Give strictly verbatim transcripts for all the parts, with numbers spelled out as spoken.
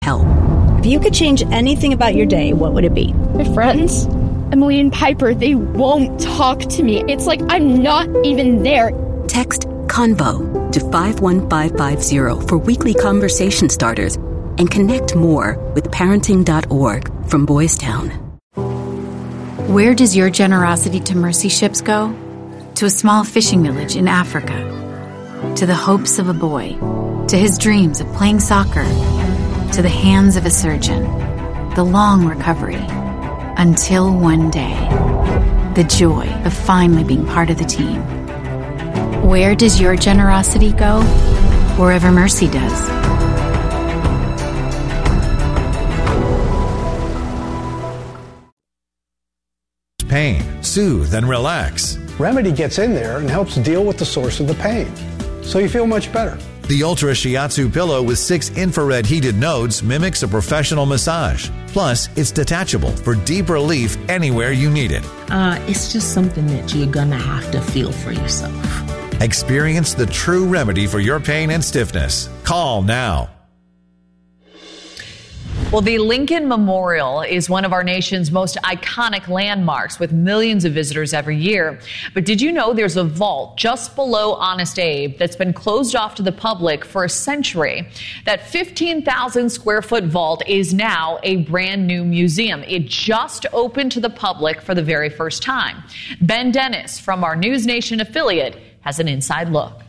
help. If you could change anything about your day, what would it be? My friends, Emily and Piper, they won't talk to me. It's like I'm not even there. Text CONVO to five one five five zero for weekly conversation starters and connect more with parenting dot org from Boys Town. Where does your generosity to mercy ships go? To a small fishing village in Africa. To the hopes of a boy. To his dreams of playing soccer. To the hands of a surgeon. The long recovery. Until one day. The joy of finally being part of the team. Where does your generosity go? Wherever mercy does. Pain, soothe, and relax. Remedy gets in there and helps deal with the source of the pain, so you feel much better. The Ultra Shiatsu pillow with six infrared heated nodes mimics a professional massage. Plus, it's detachable for deep relief anywhere you need it. Uh, it's just something that you're gonna have to feel for yourself. Experience the true remedy for your pain and stiffness. Call now. Well, the Lincoln Memorial is one of our nation's most iconic landmarks with millions of visitors every year. But did you know there's a vault just below Honest Abe that's been closed off to the public for a century? That fifteen thousand square foot vault is now a brand new museum. It just opened to the public for the very first time. Ben Dennis from our News Nation affiliate has an inside look.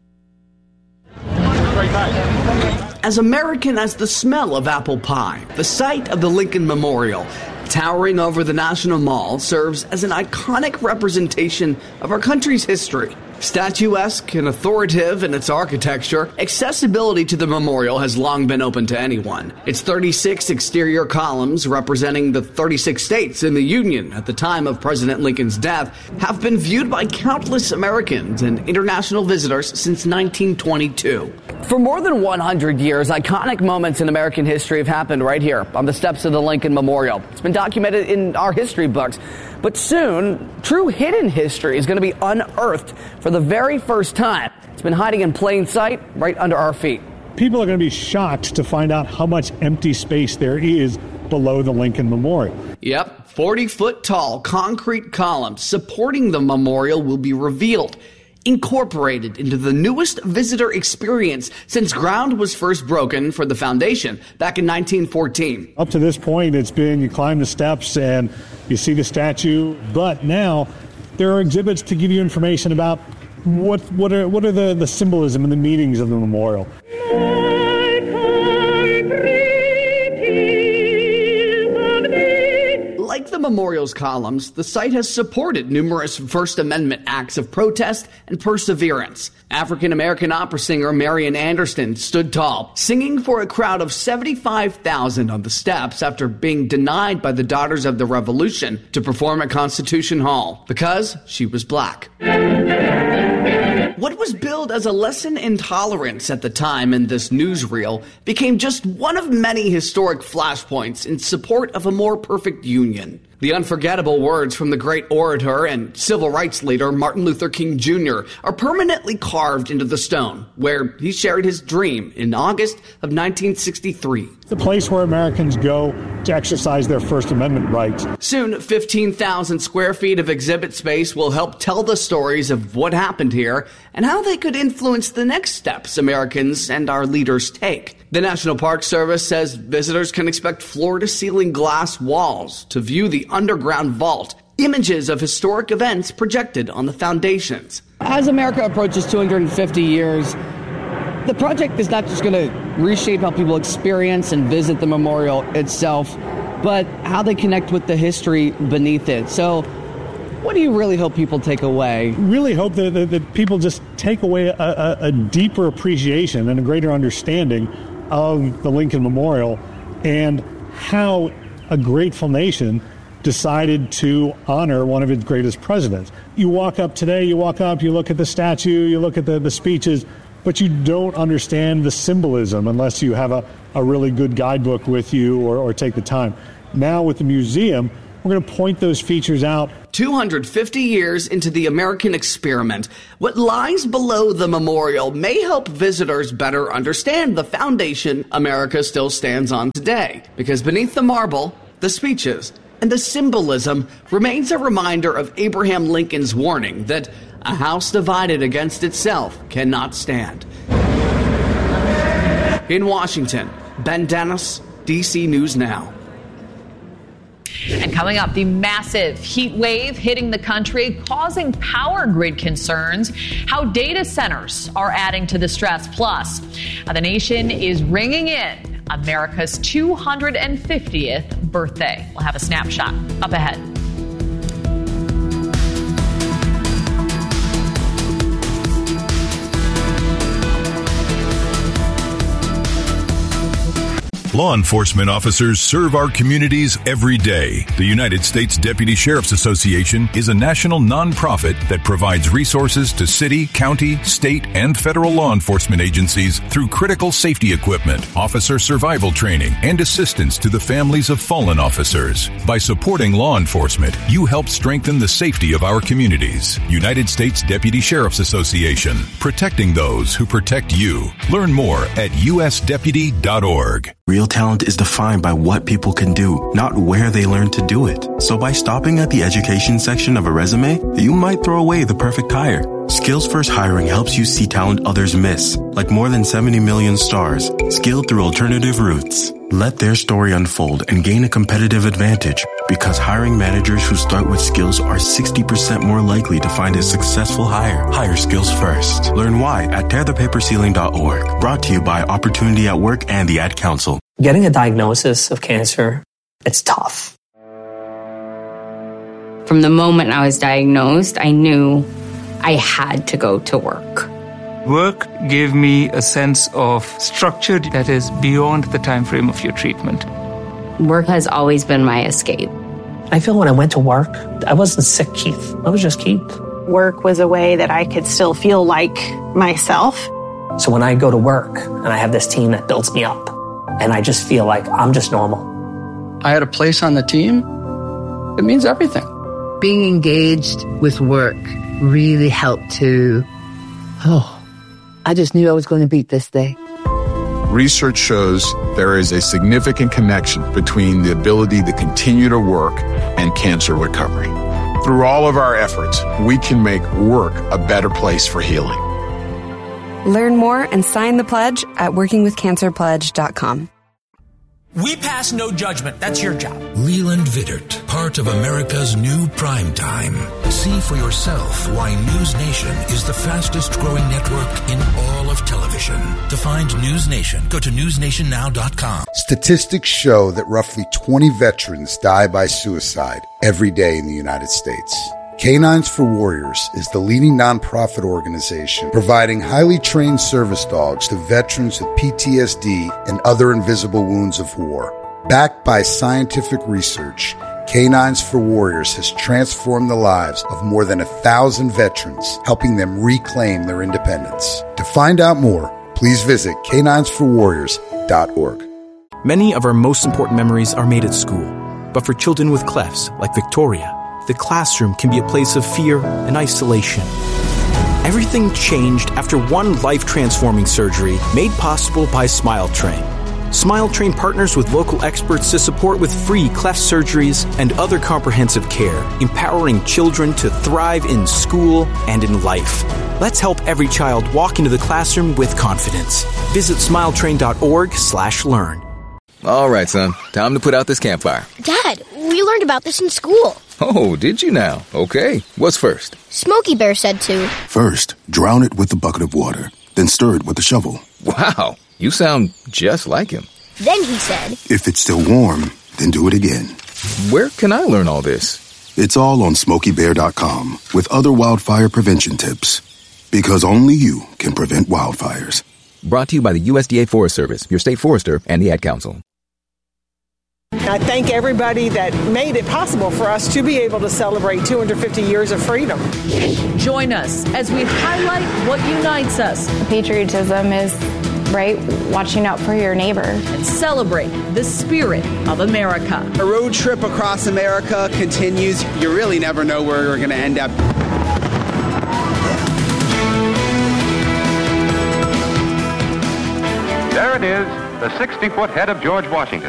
As American as the smell of apple pie, the site of the Lincoln Memorial, towering over the National Mall, serves as an iconic representation of our country's history. Statuesque and authoritative in its architecture, accessibility to the memorial has long been open to anyone. Its thirty-six exterior columns, representing the thirty-six states in the Union at the time of President Lincoln's death, have been viewed by countless Americans and international visitors since nineteen twenty-two. For more than one hundred years, iconic moments in American history have happened right here on the steps of the Lincoln Memorial. It's been documented in our history books. But soon, true hidden history is going to be unearthed for the very first time. It's been hiding in plain sight right under our feet. People are going to be shocked to find out how much empty space there is below the Lincoln Memorial. Yep, forty-foot tall concrete columns supporting the memorial will be revealed, incorporated into the newest visitor experience since ground was first broken for the foundation back in nineteen fourteen. Up to this point, it's been you climb the steps and you see the statue, but now there are exhibits to give you information about what what are what are the, the symbolism and the meanings of the memorial. Like the memorial's columns, the site has supported numerous First Amendment acts of protest and perseverance. African-American opera singer Marian Anderson stood tall, singing for a crowd of seventy-five thousand on the steps after being denied by the Daughters of the Revolution to perform at Constitution Hall because she was black. What was billed as a lesson in tolerance at the time in this newsreel became just one of many historic flashpoints in support of a more perfect union. The unforgettable words from the great orator and civil rights leader Martin Luther King Junior are permanently carved into the stone, where he shared his dream in August of nineteen sixty-three. The place where Americans go to exercise their First Amendment rights. Soon, fifteen thousand square feet of exhibit space will help tell the stories of what happened here and how they could influence the next steps Americans and our leaders take. The National Park Service says visitors can expect floor-to-ceiling glass walls to view the underground vault, images of historic events projected on the foundations. As America approaches two hundred fifty years, the project is not just going to reshape how people experience and visit the memorial itself, but how they connect with the history beneath it. So what do you really hope people take away? Really hope that, that, that people just take away a, a, a deeper appreciation and a greater understanding of the Lincoln Memorial and how a grateful nation decided to honor one of its greatest presidents. You walk up today, you walk up, you look at the statue, you look at the, the speeches, but you don't understand the symbolism unless you have a, a really good guidebook with you or, or take the time. Now with the museum, We're going to point those features out. two hundred fifty years into the American experiment, what lies below the memorial may help visitors better understand the foundation America still stands on today. Because beneath the marble, the speeches, and the symbolism remains a reminder of Abraham Lincoln's warning that a house divided against itself cannot stand. In Washington, Ben Dennis, D C News Now. And coming up, the massive heat wave hitting the country, causing power grid concerns, how data centers are adding to the stress. Plus, the nation is ringing in America's two hundred fiftieth birthday. We'll have a snapshot up ahead. Law enforcement officers serve our communities every day. The United States Deputy Sheriff's Association is a national nonprofit that provides resources to city, county, state, and federal law enforcement agencies through critical safety equipment, officer survival training, and assistance to the families of fallen officers. By supporting law enforcement, you help strengthen the safety of our communities. United States Deputy Sheriff's Association, protecting those who protect you. Learn more at u s deputy dot org. Real talent is defined by what people can do, not where they learn to do it. So by stopping at the education section of a resume, you might throw away the perfect hire. Skills First Hiring helps you see talent others miss, like more than seventy million stars, skilled through alternative routes. Let their story unfold and gain a competitive advantage, because hiring managers who start with skills are sixty percent more likely to find a successful hire. Hire skills first. Learn why at tear the paper ceiling dot org. Brought to you by Opportunity at Work and the Ad Council. Getting a diagnosis of cancer, it's tough. From the moment I was diagnosed, I knew I had to go to work. Work gave me a sense of structure that is beyond the time frame of your treatment. Work has always been my escape. I feel when I went to work, I wasn't sick Keith. I was just Keith. Work was a way that I could still feel like myself. So when I go to work and I have this team that builds me up, and I just feel like I'm just normal. I had a place on the team. It means everything. Being engaged with work really helped to, oh, I just knew I was going to beat this day. Research shows there is a significant connection between the ability to continue to work and cancer recovery. Through all of our efforts, we can make work a better place for healing. Learn more and sign the pledge at working with cancer pledge dot com. We pass no judgment. That's your job. Leland Vittert, part of America's new prime time. See for yourself why News Nation is the fastest growing network in all of television. To find News Nation, go to news nation now dot com. Statistics show that roughly twenty veterans die by suicide every day in the United States. Canines for Warriors is the leading nonprofit organization providing highly trained service dogs to veterans with P T S D and other invisible wounds of war. Backed by scientific research, Canines for Warriors has transformed the lives of more than a thousand veterans, helping them reclaim their independence. To find out more, please visit canines for warriors dot org. Many of our most important memories are made at school, but for children with clefts like Victoria, the classroom can be a place of fear and isolation. Everything changed after one life-transforming surgery made possible by SmileTrain. SmileTrain partners with local experts to support with free cleft surgeries and other comprehensive care, empowering children to thrive in school and in life. Let's help every child walk into the classroom with confidence. Visit smiletrain dot org slash learn. All right, son. Time to put out this campfire. Dad, we learned about this in school. Oh, did you now? Okay. What's first? Smokey Bear said to. First, drown it with a bucket of water, then stir it with a shovel. Wow, you sound just like him. Then he said, if it's still warm, then do it again. Where can I learn all this? It's all on smokey bear dot com with other wildfire prevention tips. Because only you can prevent wildfires. Brought to you by the U S D A Forest Service, your state forester, and the Ad Council. I thank everybody that made it possible for us to be able to celebrate two hundred fifty years of freedom. Join us as we highlight what unites us. Patriotism is right? Watching out for your neighbor. And celebrate the spirit of America. A road trip across America continues. You really never know where we're going to end up. There it is, the sixty-foot head of George Washington.